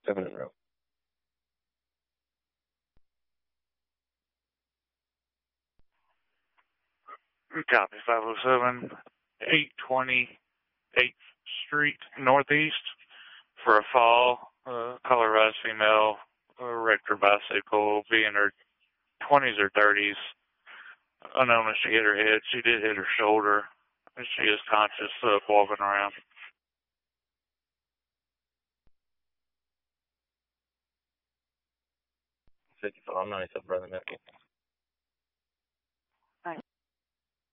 7 in a row. Copy 507, 820 8th Street Northeast for a fall. Colorized female, wrecked her bicycle, be in her 20s or 30s. Unknown if she hit her head. She did hit her shoulder. She is conscious, walking around. I'm 97, brother.